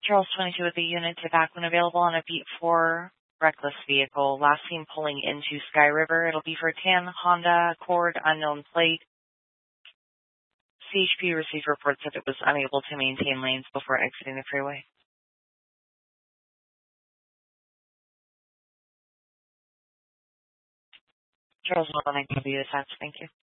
Charles 22 with the unit to back when available on a Beat 4 reckless vehicle. Last seen pulling into Sky River. It'll be for tan Honda Accord, unknown plate. CHP received reports that it was unable to maintain lanes before exiting the freeway. Charles 119 will be attached. Thank you.